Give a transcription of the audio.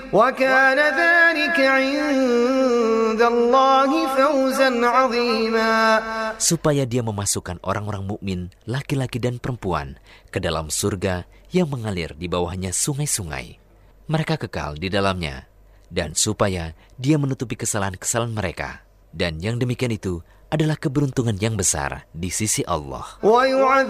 وكان ذلك عند الله فوزا عظيما. Supaya dia memasukkan orang-orang mukmin, laki-laki dan perempuan, ke dalam surga yang mengalir di bawahnya sungai-sungai. Mereka kekal di dalamnya, dan supaya dia menutupi kesalahan-kesalahan mereka. Dan yang demikian itu adalah keberuntungan yang besar di sisi Allah.